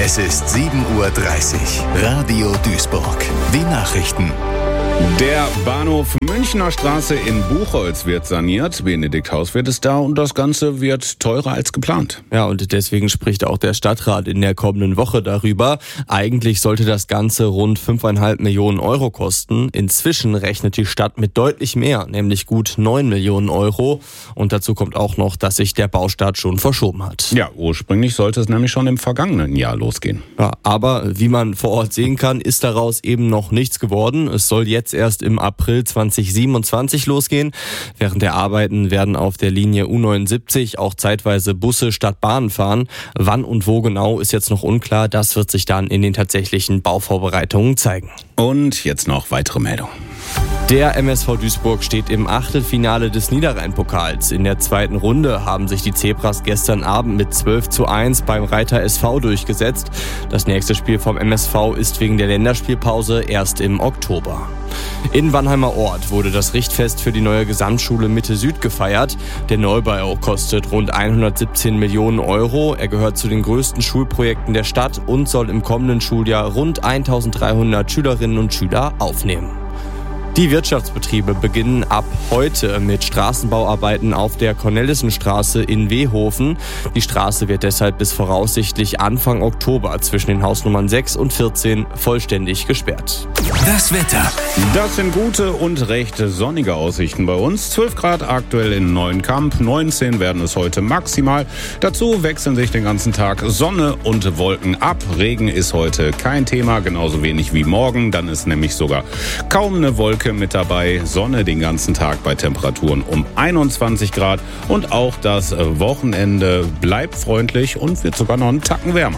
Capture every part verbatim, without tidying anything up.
Es ist sieben Uhr dreißig. Radio Duisburg. Die Nachrichten. Der Bahnhof Münchner Straße in Buchholz wird saniert. Benedikt Hauswirth ist da und das Ganze wird teurer als geplant. Ja, und deswegen spricht auch der Stadtrat in der kommenden Woche darüber. Eigentlich sollte das Ganze rund fünfeinhalb Millionen Euro kosten. Inzwischen rechnet die Stadt mit deutlich mehr, nämlich gut neun Millionen Euro. Und dazu kommt auch noch, dass sich der Baustart schon verschoben hat. Ja, ursprünglich sollte es nämlich schon im vergangenen Jahr losgehen. Ja, aber wie man vor Ort sehen kann, ist daraus eben noch nichts geworden. Es soll jetzt erst im April zweitausendsiebenundzwanzig losgehen. Während der Arbeiten werden auf der Linie U neunundsiebzig auch zeitweise Busse statt Bahnen fahren. Wann und wo genau ist jetzt noch unklar. Das wird sich dann in den tatsächlichen Bauvorbereitungen zeigen. Und jetzt noch weitere Meldungen. Der M S V Duisburg steht im Achtelfinale des Niederrhein-Pokals. In der zweiten Runde haben sich die Zebras gestern Abend mit zwölf zu eins beim Reiter S V durchgesetzt. Das nächste Spiel vom M S V ist wegen der Länderspielpause erst im Oktober. In Wannheimer Ort wurde das Richtfest für die neue Gesamtschule Mitte Süd gefeiert. Der Neubau kostet rund hundertsiebzehn Millionen Euro. Er gehört zu den größten Schulprojekten der Stadt und soll im kommenden Schuljahr rund eintausenddreihundert Schülerinnen und Schüler aufnehmen. Die Wirtschaftsbetriebe beginnen ab heute mit Straßenbauarbeiten auf der Cornelissenstraße in Wehofen. Die Straße wird deshalb bis voraussichtlich Anfang Oktober zwischen den Hausnummern sechs und vierzehn vollständig gesperrt. Das Wetter. Das sind gute und recht sonnige Aussichten bei uns. zwölf Grad aktuell in Neuenkamp, neunzehn werden es heute maximal. Dazu wechseln sich den ganzen Tag Sonne und Wolken ab. Regen ist heute kein Thema, genauso wenig wie morgen. Dann ist nämlich sogar kaum eine Wolke mit dabei. Sonne den ganzen Tag bei Temperaturen um einundzwanzig Grad. Und auch das Wochenende bleibt freundlich und wird sogar noch einen Tacken wärmer.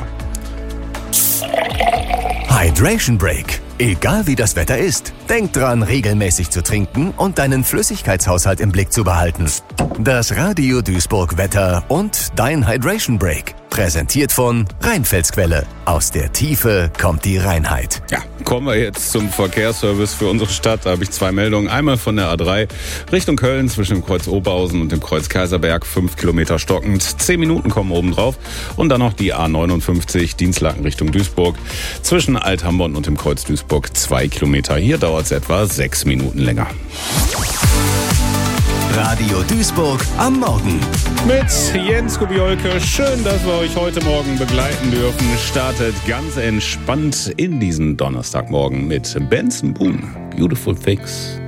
Hydration Break. Egal wie das Wetter ist, denk dran, regelmäßig zu trinken und deinen Flüssigkeitshaushalt im Blick zu behalten. Das Radio Duisburg Wetter und dein Hydration Break. Präsentiert von Rheinfelsquelle. Aus der Tiefe kommt die Reinheit. Ja, kommen wir jetzt zum Verkehrsservice für unsere Stadt. Da habe ich zwei Meldungen. Einmal von der A drei Richtung Köln zwischen dem Kreuz Oberhausen und dem Kreuz Kaiserberg. Fünf Kilometer stockend. Zehn Minuten kommen oben drauf. Und dann noch die A neunundfünfzig Dienstlaken Richtung Duisburg. Zwischen Althamborn und dem Kreuz Duisburg zwei Kilometer. Hier dauert es etwa sechs Minuten länger. Radio Duisburg am Morgen. Mit Jens Kubiolke. Schön, dass wir euch heute Morgen begleiten dürfen. Startet ganz entspannt in diesen Donnerstagmorgen mit Benson Boone. Beautiful Things.